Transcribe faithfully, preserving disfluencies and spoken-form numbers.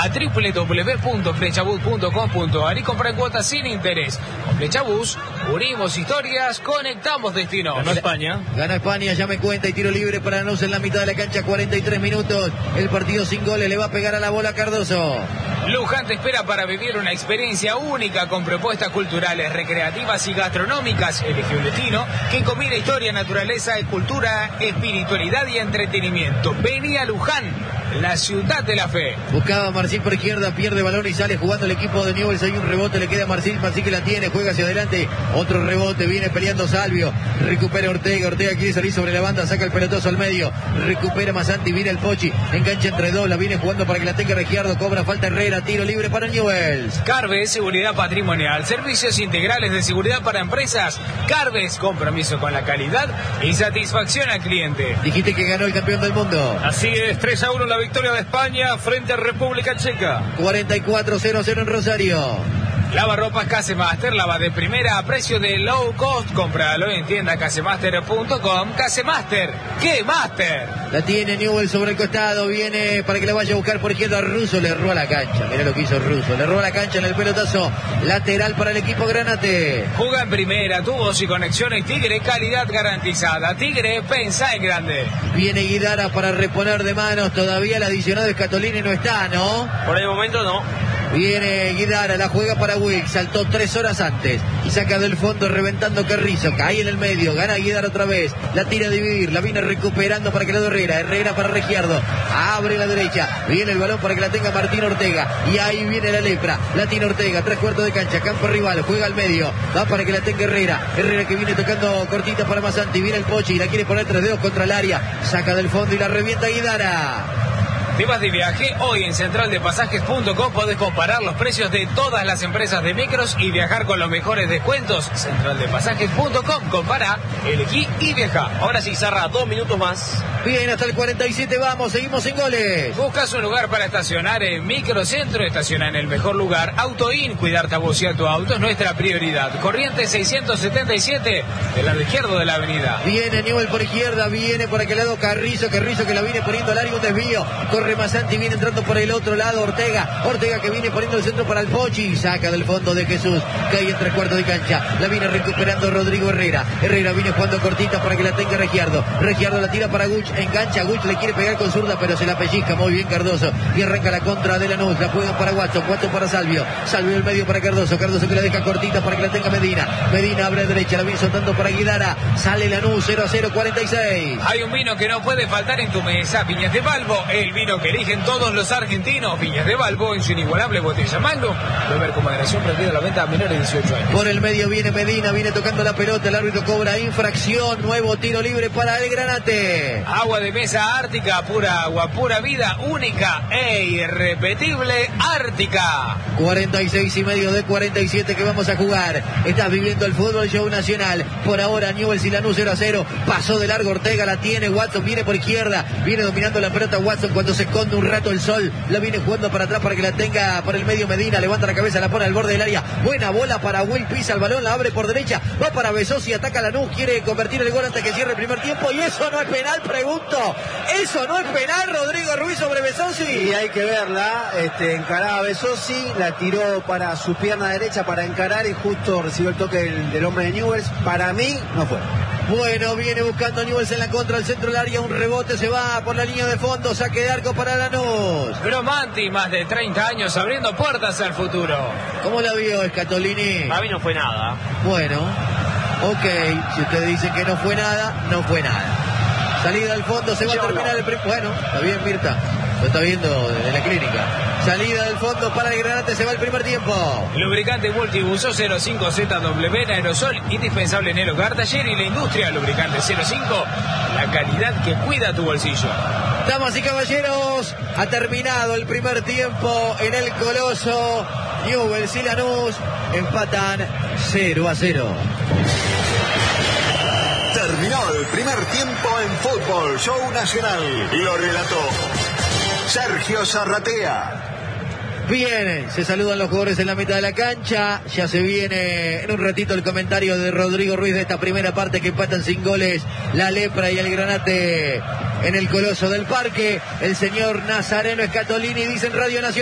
a doble u doble u doble u punto flechabus punto com punto ar y compra en cuotas sin interés. Con Flechabus, unimos historias, conectamos destinos. Ganó España. Gana España, ya me cuenta, y tiro libre para Lanús en la mitad de la cancha, cuarenta y tres minutos. El partido sin goles, le va a pegar a la bola Cardoso. Luján te espera para vivir una experiencia única con propuestas culturales, recreativas y gastronómicas. Elige un destino que combina historia, naturaleza, cultura, espiritualidad y entretenimiento. Vení a Luján, la ciudad de la fe. Buscaba a Marcil por izquierda, pierde balón y sale jugando el equipo de Newell's. Hay un rebote, le queda a Marcil, Marcil que la tiene, juega hacia adelante. Otro rebote, viene peleando Salvio. Recupera Ortega, Ortega quiere salir sobre la banda, saca el pelotazo al medio. Recupera Masanti, viene el Pochi, engancha entre dos, la viene jugando para que la tenga Regiardo, cobra falta Herrera, tiro libre para Newell's. Carves, seguridad patrimonial, servicios integrales de seguridad para empresas. Carves, compromiso con la calidad y satisfacción al cliente. Dijiste que ganó el campeón del mundo. Así es, tres a uno la victoria de España frente a República Checa. cuarenta y cuatro cero cero en Rosario. Lavarropas Casemaster, lava de primera a precio de low cost. Cómpralo en tienda casemaster punto com. Casemaster, ¿qué master? La tiene Newell's sobre el costado, viene para que la vaya a buscar por izquierda. Russo le roba la cancha, mirá lo que hizo Russo, le roba la cancha en el pelotazo lateral para el equipo Granate. Juega en primera, tubos y conexiones Tigre, calidad garantizada. Tigre, pensa en grande. Viene Guidara para reponer de manos, todavía el adicionado de Scatolini no está, ¿no? Por el momento no. Viene Guidara, la juega para Wick, saltó tres horas antes y saca del fondo reventando Carrizo, cae en el medio, gana Guidara otra vez, la tira a dividir, la viene recuperando para que la dé Herrera, Herrera para Regiardo, abre la derecha, viene el balón para que la tenga Martín Ortega y ahí viene la lepra, la tiene Ortega, tres cuartos de cancha, campo rival, juega al medio, va para que la tenga Herrera, Herrera que viene tocando cortita para Masanti, viene el Pochi y la quiere poner tres dedos contra el área, saca del fondo y la revienta Guidara. ¿Te vas de viaje? Hoy en central de pasajes punto com podés comparar los precios de todas las empresas de micros y viajar con los mejores descuentos. central de pasajes punto com, compara, elegí y viaja. Ahora sí, Zarra, dos minutos más. Bien, hasta el cuarenta y siete vamos, seguimos en goles. ¿Buscas un lugar para estacionar en Microcentro? Estaciona en el mejor lugar. AutoIn, cuidarte a vos y a tu auto es nuestra prioridad. Corriente seiscientos setenta y siete, del lado izquierdo de la avenida. Viene Newell por izquierda, viene por aquel lado Carrizo, Carrizo que la viene poniendo al área, un desvío. Corre Masanti, viene entrando por el otro lado Ortega, Ortega que viene poniendo el centro para el Pochi, saca del fondo de Jesús, cae en tres cuartos de cancha, la viene recuperando Rodrigo Herrera, Herrera viene jugando cortita para que la tenga Regiardo, Regiardo la tira para Guch, engancha, Guch le quiere pegar con zurda pero se la pellizca muy bien Cardoso y arranca la contra de Lanús, la juega para Watson, Watson para Salvio, Salvio el medio para Cardoso, Cardoso que la deja cortita para que la tenga Medina, Medina abre a derecha, la viene soltando para Guidara, sale Lanús cero a cero, cuarenta y seis. Hay un vino que no puede faltar en tu mesa, Viñas de Balbo, el vino que eligen todos los argentinos. Viñas de Balbo en su inigualable botella Magnum. Beber con moderación, prohibida la venta a menores de dieciocho años. Por el medio viene Medina, viene tocando la pelota, el árbitro cobra infracción, nuevo tiro libre para el Granate. Agua de mesa Ártica, pura agua, pura vida, única e irrepetible Ártica. cuarenta y seis y medio de cuarenta y siete que vamos a jugar. Estás viviendo el fútbol show nacional. Por ahora Newell's y Lanús cero a cero. Pasó de largo Ortega, la tiene Watson, viene por izquierda, viene dominando la pelota Watson cuando se esconde un rato el sol, la viene jugando para atrás para que la tenga por el medio Medina, levanta la cabeza, la pone al borde del área, buena bola para Will, pisa el balón, la abre por derecha, va para Besosi, ataca a Lanús, quiere convertir el gol antes que cierre el primer tiempo y eso no es penal, pregunto, eso no es penal, Rodrigo Ruiz sobre Besosi. Y hay que verla, este, encaraba a Besosi, la tiró para su pierna derecha para encarar y justo recibió el toque del, del hombre de Newell's, para mí no fue. Bueno, viene buscando Newell's en la contra, el centro del área, un rebote, se va por la línea de fondo, saque de arco para Lanús. Bromanti, más de treinta años abriendo puertas al futuro. ¿Cómo la vio Scatolini? Para mí no fue nada. Bueno, ok, si ustedes dicen que no fue nada, no fue nada. Salida al fondo, se va a terminar el primer... Bueno, está bien Mirta, lo está viendo desde la clínica. Salida del fondo para el Granate, se va el primer tiempo. Lubricante Multibuso cero cinco Z W en aerosol, indispensable en el hogar, taller y la industria. Lubricante cero cinco, la calidad que cuida tu bolsillo. Damas y caballeros, ha terminado el primer tiempo en el Coloso. Newell's y Lanús empatan cero a cero. Terminó el primer tiempo en Fútbol Show Nacional. Lo relató Sergio Zarratea. Bien, se saludan los jugadores en la mitad de la cancha. Ya se viene en un ratito el comentario de Rodrigo Ruiz de esta primera parte que empatan sin goles la Lepra y el Granate en el Coloso del Parque. El señor Nazareno Scatolini dice en Radio Nacional.